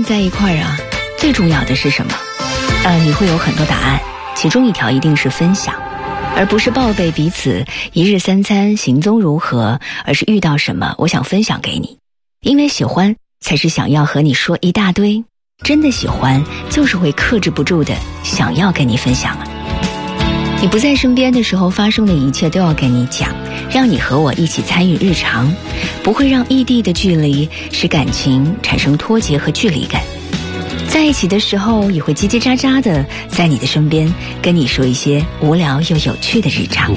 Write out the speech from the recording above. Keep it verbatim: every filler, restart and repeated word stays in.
你在一块儿啊，最重要的是什么？呃，你会有很多答案，其中一条一定是分享，而不是报备彼此一日三餐行踪如何，而是遇到什么我想分享给你。因为喜欢才是想要和你说一大堆，真的喜欢就是会克制不住的想要跟你分享啊。你不在身边的时候发生的一切都要跟你讲，让你和我一起参与日常，不会让异地的距离使感情产生脱节和距离感。在一起的时候也会叽叽喳喳的在你的身边跟你说一些无聊又有趣的日常。